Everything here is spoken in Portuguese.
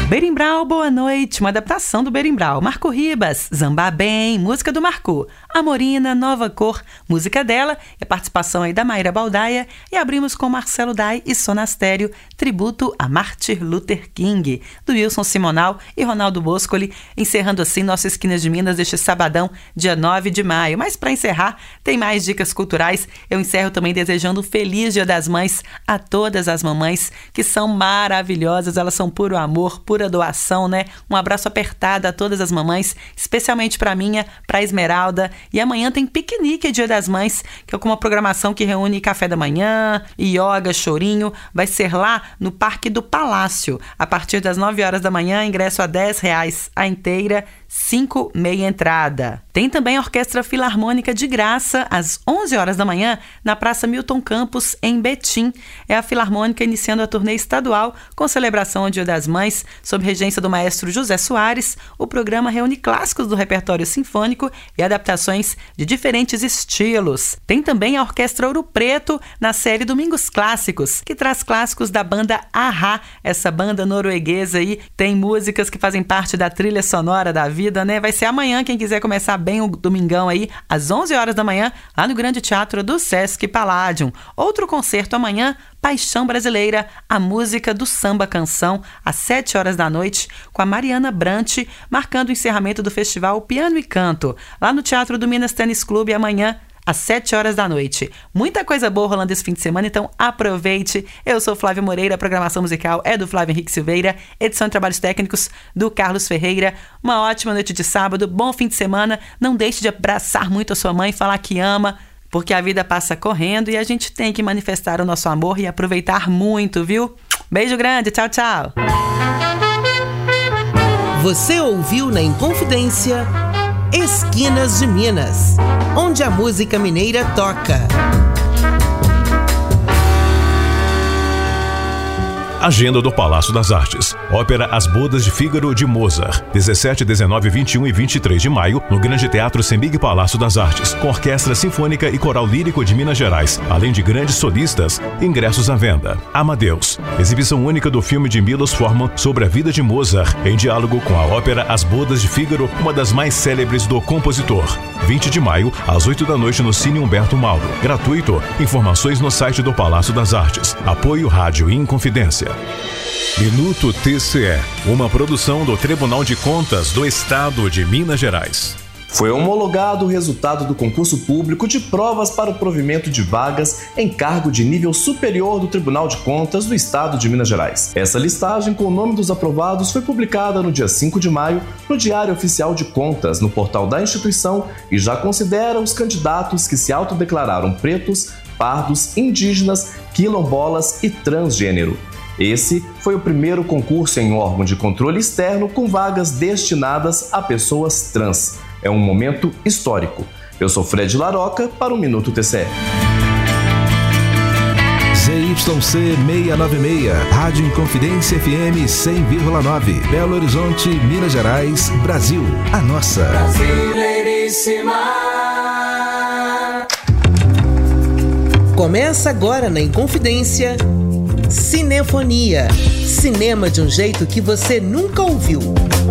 Berimbau, boa noite, uma adaptação do Berimbau. Marco Ribas, Zamba Bem, música do Marco. Amorina, Nova Cor, música dela, e a participação aí da Mayra Baldaia. E abrimos com Marcelo Dai e Sonastério, tributo a Martin Luther King, do Wilson Simonal e Ronaldo Boscoli, encerrando assim nossa Esquinas de Minas deste sabadão, dia 9 de maio. Mas para encerrar, tem mais dicas culturais. Eu encerro também desejando um feliz Dia das Mães a todas as mamães, que são maravilhosas, elas são puro amor, pura doação, né? Um abraço apertado a todas as mamães, especialmente para minha, para Esmeralda. E amanhã tem piquenique Dia das Mães, que é com uma programação que reúne café da manhã, yoga, chorinho. Vai ser lá no Parque do Palácio, a partir das 9 horas da manhã, ingresso a R$10 a inteira, 5 meia entrada. Tem também a Orquestra Filarmônica de graça às 11 horas da manhã na Praça Milton Campos, em Betim. É a Filarmônica iniciando a turnê estadual com celebração ao Dia das Mães, sob regência do maestro José Soares. O programa reúne clássicos do repertório sinfônico e adaptações de diferentes estilos. Tem também a Orquestra Ouro Preto na série Domingos Clássicos, que traz clássicos da banda A-ha, essa banda norueguesa aí. Tem músicas que fazem parte da trilha sonora da vida, né? Vai ser amanhã, quem quiser começar bem o domingão aí, às 11 horas da manhã, lá no Grande Teatro do Sesc Palladium. Outro concerto amanhã, Paixão Brasileira, a música do samba canção, às 7 horas da noite, com a Mariana Brant, marcando o encerramento do festival Piano e Canto, lá no Teatro do Minas Tênis Clube, amanhã, às 7 horas da noite. Muita coisa boa rolando esse fim de semana, então aproveite. Eu sou Flávia Moreira, a programação musical é do Flávio Henrique Silveira, edição e trabalhos técnicos do Carlos Ferreira. Uma ótima noite de sábado, bom fim de semana. Não deixe de abraçar muito a sua mãe, falar que ama, porque a vida passa correndo e a gente tem que manifestar o nosso amor e aproveitar muito, viu? Beijo grande, tchau, tchau. Você ouviu na Inconfidência Esquinas de Minas, onde a música mineira toca. Agenda do Palácio das Artes. Ópera As Bodas de Fígaro de Mozart. 17, 19, 21 e 23 de maio, no Grande Teatro Sembig Palácio das Artes, com Orquestra Sinfônica e Coral Lírico de Minas Gerais, além de grandes solistas. Ingressos à venda. Amadeus. Exibição única do filme de Milos Forman sobre a vida de Mozart, em diálogo com a ópera As Bodas de Fígaro, uma das mais célebres do compositor. 20 de maio, às 8 da noite, no Cine Humberto Mauro. Gratuito. Informações no site do Palácio das Artes. Apoio Rádio Inconfidência. Minuto TCE, uma produção do Tribunal de Contas do Estado de Minas Gerais. Foi homologado o resultado do concurso público de provas para o provimento de vagas em cargo de nível superior do Tribunal de Contas do Estado de Minas Gerais. Essa listagem com o nome dos aprovados foi publicada no dia 5 de maio no Diário Oficial de Contas, no portal da instituição, e já considera os candidatos que se autodeclararam pretos, pardos, indígenas, quilombolas e transgênero. Esse foi o primeiro concurso em órgão de controle externo com vagas destinadas a pessoas trans. É um momento histórico. Eu sou Fred Laroca para o Minuto TCE. ZYC 696, Rádio Inconfidência FM 100,9, Belo Horizonte, Minas Gerais, Brasil. A nossa. Brasileiríssima. Começa agora na Inconfidência Cinefonia. Cinema de um jeito que você nunca ouviu.